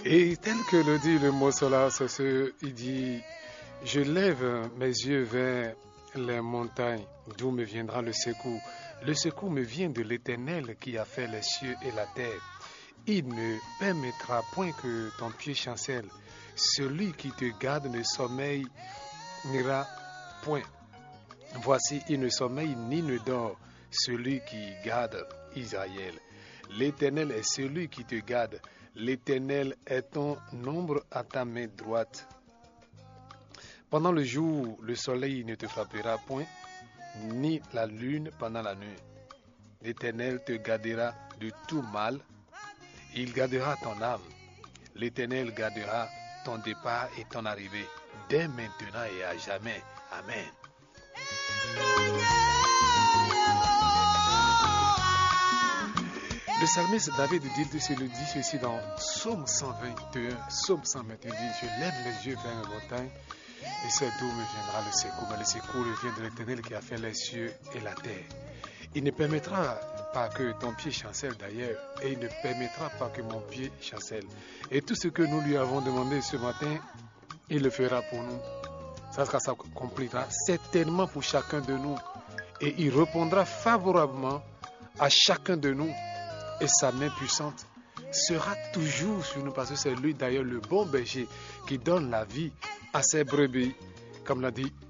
Et tel que le dit le mot cela, il dit, je lève mes yeux vers les montagnes, d'où me viendra le secours. Le secours me vient de l'Éternel qui a fait les cieux et la terre. Il ne permettra point que ton pied chancelle. Celui qui te garde ne sommeille n'ira point. Voici, il ne sommeille ni ne dort, celui qui garde Israël. L'Éternel est celui qui te garde. L'Éternel est ton ombre à ta main droite. Pendant le jour, le soleil ne te frappera point, ni la lune pendant la nuit. L'Éternel te gardera de tout mal. Il gardera ton âme. L'Éternel gardera ton départ et ton arrivée, dès maintenant et à jamais. Amen. Le psalmiste David dit ceci dans Psaume 121. Psaume 121 dit, je lève les yeux vers la montagne, et c'est d'où me viendra le secours. Mais le secours vient de l'Éternel qui a fait les cieux et la terre. Il ne permettra pas que ton pied chancelle d'ailleurs, et il ne permettra pas que mon pied chancelle. Et tout ce que nous lui avons demandé ce matin, il le fera pour nous. Ça s'accomplira certainement pour chacun de nous. Et il répondra favorablement à chacun de nous. Et sa main puissante sera toujours sur nous, parce que c'est lui d'ailleurs le bon berger qui donne la vie à ses brebis, comme l'a dit